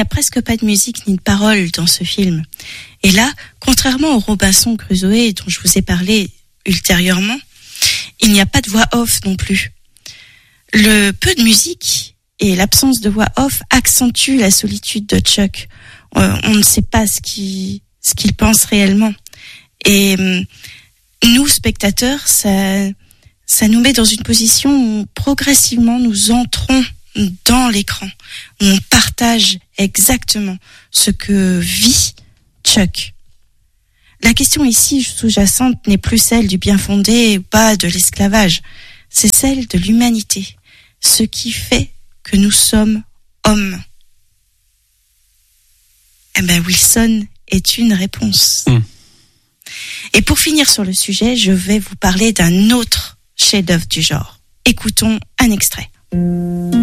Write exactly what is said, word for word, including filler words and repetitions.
a presque pas de musique ni de paroles dans ce film. Et là, contrairement au Robinson Crusoe dont je vous ai parlé ultérieurement, il n'y a pas de voix off non plus. Le peu de musique et l'absence de voix off accentuent la solitude de Chuck. Euh, on ne sait pas ce qu'il, ce qu'il pense réellement. Et euh, nous, spectateurs, ça, ça nous met dans une position où progressivement nous entrons dans l'écran, où on partage exactement ce que vit Chuck. La question ici sous-jacente n'est plus celle du bien fondé ou pas de l'esclavage, c'est celle de l'humanité, ce qui fait que nous sommes hommes. Eh ben Wilson est une réponse. Mmh. Et pour finir sur le sujet, je vais vous parler d'un autre chef-d'œuvre du genre. Écoutons un extrait.